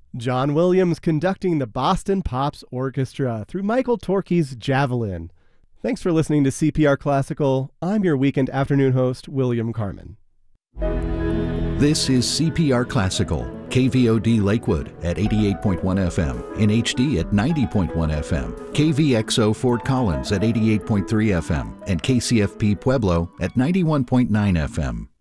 John Williams conducting the Boston Pops Orchestra through Michael Torke's Javelin. Thanks for listening to CPR Classical. I'm your weekend afternoon host, William Carmen. This is CPR Classical, KVOD Lakewood at 88.1 FM, in HD at 90.1 FM, KVXO Fort Collins at 88.3 FM, and KCFP Pueblo at 91.9 FM.